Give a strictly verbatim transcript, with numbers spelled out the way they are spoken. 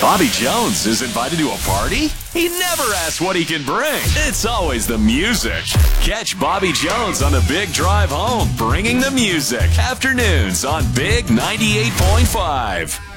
Bobby Jones is invited to a party? He never asks what he can bring. It's always the music. Catch Bobby Jones on the Big Drive Home, bringing the music. Afternoons on Big ninety-eight point five.